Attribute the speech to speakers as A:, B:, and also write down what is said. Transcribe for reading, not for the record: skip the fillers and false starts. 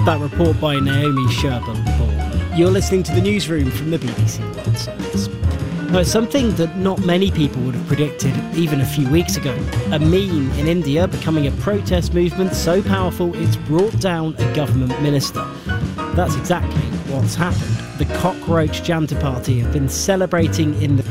A: that report by Naomi Sherborne-Ball. You're listening to the newsroom from the BBC World Service. Now, it's something that not many people would have predicted even a few weeks ago. A meme in India becoming a protest movement so powerful it's brought down a government minister. That's exactly what's happened. The Cockroach Janta Party have been celebrating in the